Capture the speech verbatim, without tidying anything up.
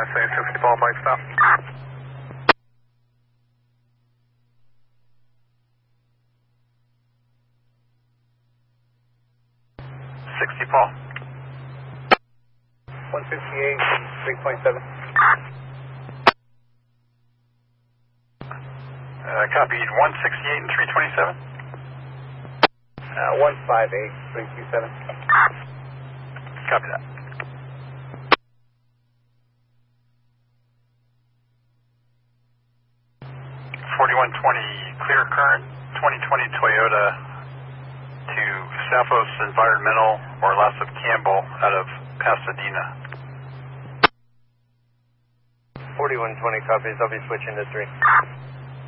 I say two fifty ball bike stop. sixty Paul. one fifty-eight, three point seven. Uh, copied one sixty-eight and three twenty-seven. Uh, one fifty-eight, three two seven. Copy that. forty-one twenty, clear current, twenty twenty Toyota to Southos Environmental or less of Campbell out of Pasadena. forty-one twenty copies, I'll be switching to three.